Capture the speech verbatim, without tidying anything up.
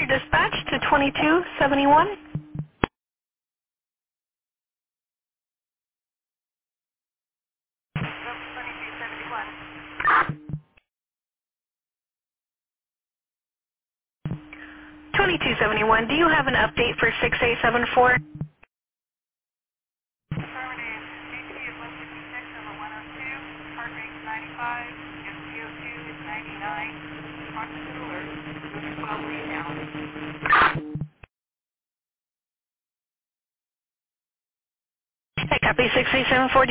dispatch to twenty-two seventy-one. twenty-two seventy-one, do you have an update for six A seven four? Hey, copy six A seven four.